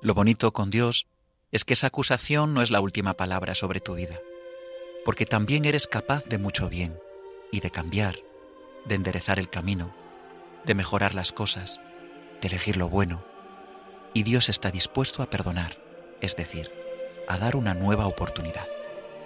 Lo bonito con Dios es que esa acusación no es la última palabra sobre tu vida, porque también eres capaz de mucho bien y de cambiar, de enderezar el camino, de mejorar las cosas, de elegir lo bueno. Y Dios está dispuesto a perdonar, es decir, a dar una nueva oportunidad.